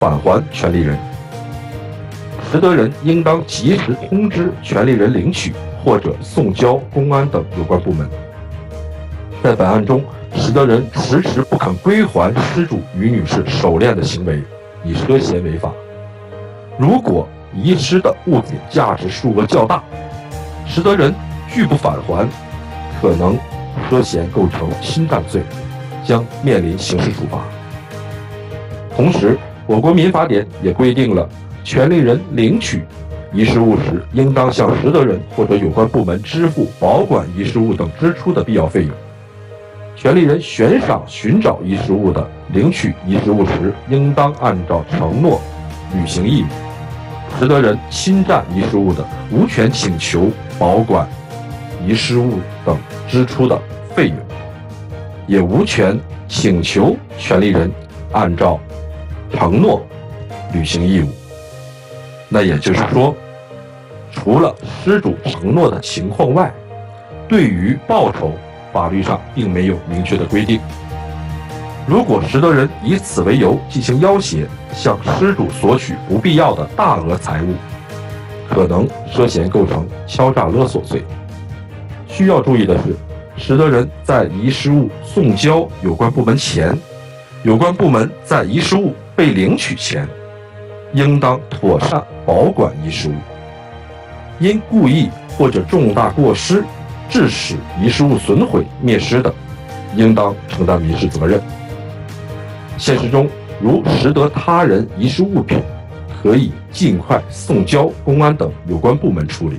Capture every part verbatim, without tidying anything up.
返还权利人。拾得人应当及时通知权利人领取或者送交公安等有关部门。在本案中，拾得人迟迟不肯归还失主于女士手链的行为，已涉嫌违法。如果遗失的物品价值数额较大，拾得人拒不返还，可能涉嫌构成侵占罪，将面临刑事处罚。同时，我国民法典也规定了权利人领取遗失物时，应当向拾得人或者有关部门支付保管遗失物等支出的必要费用。权利人悬赏寻找遗失物的，领取遗失物时，应当按照承诺履行义务。拾得人侵占遗失物的，无权请求保管遗失物等支出的费用，也无权请求权利人按照承诺履行义务。那也就是说，除了失主承诺的情况外，对于报酬，法律上并没有明确的规定。如果拾得人以此为由进行要挟，向失主索取不必要的大额财物，可能涉嫌构成敲诈勒索罪。需要注意的是，拾得人在遗失物送交有关部门前，有关部门在遗失物被领取前，应当妥善保管遗失物。因故意或者重大过失致使遗失物损毁灭失的，应当承担民事责任。现实中，如拾得他人遗失物品，可以尽快送交公安等有关部门处理。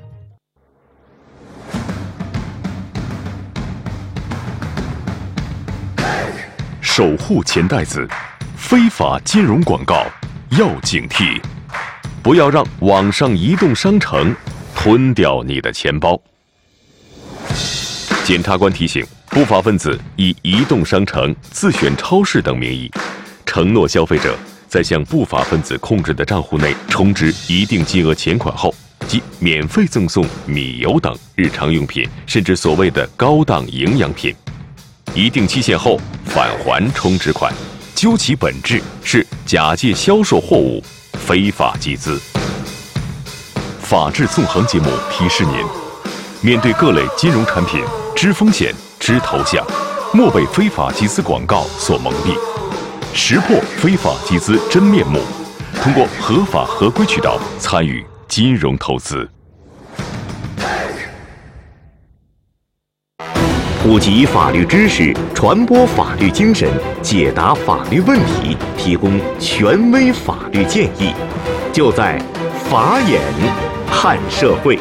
守护钱袋子，非法金融广告要警惕，不要让网上移动商城吞掉你的钱包。检察官提醒，不法分子以移动商城、自选超市等名义，承诺消费者在向不法分子控制的账户内充值一定金额钱款后，即免费赠送米油等日常用品，甚至所谓的高档营养品。一定期限后返还充值款，究其本质是假借销售货物非法集资。法治纵横节目提示您，面对各类金融产品，知风险知投降，莫被非法集资广告所蒙蔽，识破非法集资真面目，通过合法合规渠道参与金融投资。 普及法律知识，传播法律精神，解答法律问题，提供权威法律建议，就在法眼看社会。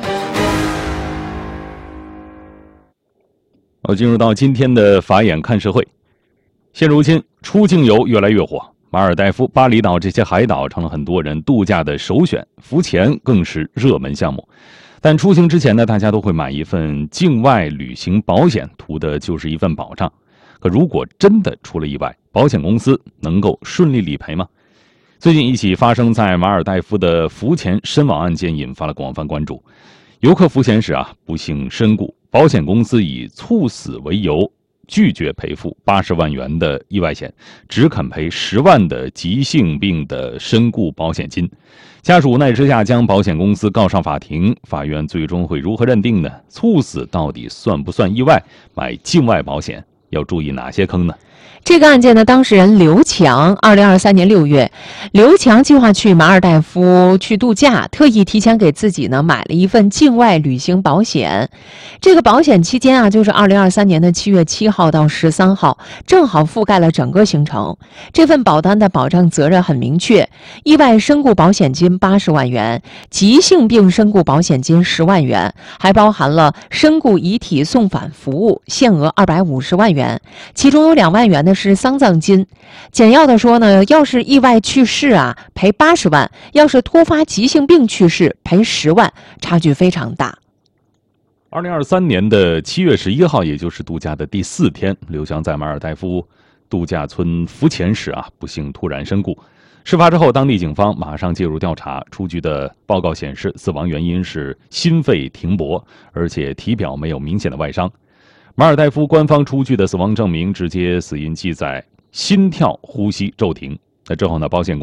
好，进入到今天的法眼看社会。现如今，出境游越来越火，马尔代夫、巴厘岛这些海岛成了很多人度假的首选，浮潜更是热门项目。但出行之前呢，大家都会买一份境外旅行保险，图的就是一份保障。可如果真的出了意外，保险公司能够顺利理赔吗？最近一起发生在马尔代夫的浮潜身亡案件引发了广泛关注。游客浮潜时啊，不幸身故，保险公司以猝死为由，拒绝赔付八十万元的意外险，只肯赔十万的急性病的身故保险金。家属无奈之下将保险公司告上法庭，法院最终会如何认定呢？猝死到底算不算意外？买境外保险要注意哪些坑呢？ 这个案件的当事人刘强，二零二三年六月，刘强计划去马尔代夫去度假，特意提前给自己呢买了一份境外旅行保险。这个保险期间啊，就是二零二三年的七月七号到十三号，正好覆盖了整个行程。这份保单的保障责任很明确，意外身故保险金八十万元，急性病身故保险金十万元，还包含了身故遗体送返服务，限额二百五十万元，其中有两万元的是丧葬金。简要的说呢，要是意外去世啊，赔八十万；要是突发急性病去世，赔十万，差距非常大。 二零二三年的七月十一号，也就是度假的第四天，刘强在马尔代夫度假村浮潜时啊，不幸突然身故。事发之后，当地警方马上介入调查，出具的报告显示，死亡原因是心肺停泊，而且体表没有明显的外伤。马尔代夫官方出具的死亡证明直接死因记载心跳呼吸骤停， 那之后呢，保险公